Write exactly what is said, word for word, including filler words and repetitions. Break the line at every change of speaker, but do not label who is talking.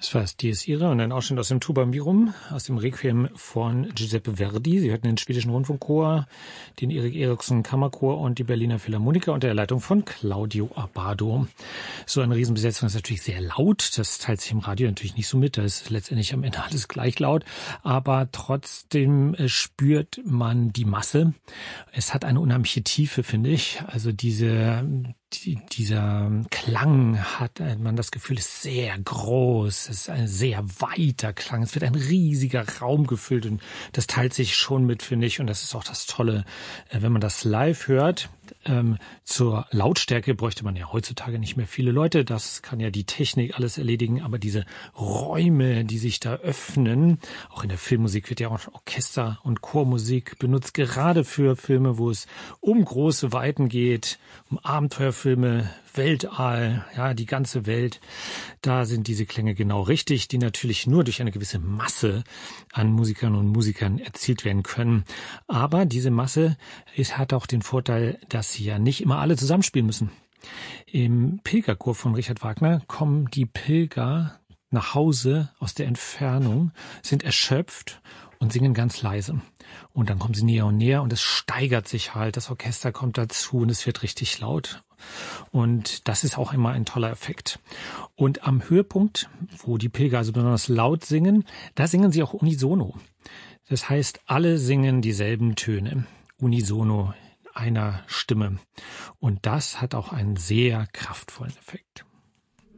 Das war es Dies Irae und ein Ausschnitt aus dem Tuba Mirum, aus dem Requiem von Giuseppe Verdi. Sie hörten den schwedischen Rundfunkchor, den Erik Erikson Kammerchor und die Berliner Philharmoniker unter der Leitung von Claudio Abbado. So eine Riesenbesetzung ist natürlich sehr laut. Das teilt sich im Radio natürlich nicht so mit. Da ist letztendlich am Ende alles gleich laut. Aber trotzdem spürt man die Masse. Es hat eine unheimliche Tiefe, finde ich. Also diese... Die, dieser Klang hat man das Gefühl, ist sehr groß, es ist ein sehr weiter Klang, es wird ein riesiger Raum gefüllt und das teilt sich schon mit, finde ich, und das ist auch das Tolle, wenn man das live hört. Ähm, zur Lautstärke bräuchte man ja heutzutage nicht mehr viele Leute, das kann ja die Technik alles erledigen, aber diese Räume, die sich da öffnen, auch in der Filmmusik wird ja auch Orchester- und Chormusik benutzt, gerade für Filme, wo es um große Weiten geht, um Abenteuerfilme, Weltall, ja, die ganze Welt. Da sind diese Klänge genau richtig, die natürlich nur durch eine gewisse Masse an Musikern und Musikern erzielt werden können. Aber diese Masse ist, hat auch den Vorteil, dass sie ja nicht immer alle zusammenspielen müssen. Im Pilgerchor von Richard Wagner kommen die Pilger nach Hause aus der Entfernung, sind erschöpft und singen ganz leise. Und dann kommen sie näher und näher und es steigert sich halt. Das Orchester kommt dazu und es wird richtig laut. Und das ist auch immer ein toller Effekt. Und am Höhepunkt, wo die Pilger also besonders laut singen, da singen sie auch unisono. Das heißt, alle singen dieselben Töne, unisono, einer Stimme. Und das hat auch einen sehr kraftvollen Effekt.